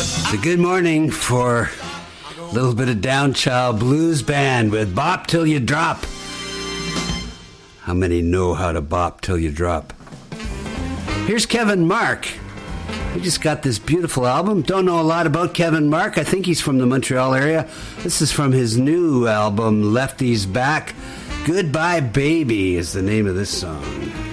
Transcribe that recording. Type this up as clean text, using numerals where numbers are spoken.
It's a good morning for a little bit of Downchild Blues Band with Bop Till You Drop. How many know how to bop till you drop? Here's Kevin Mark. He just got this beautiful album. Don't know a lot about Kevin Mark. I think he's from the Montreal area. This is from his new album, Lefty's Back. Goodbye Baby is the name of this song.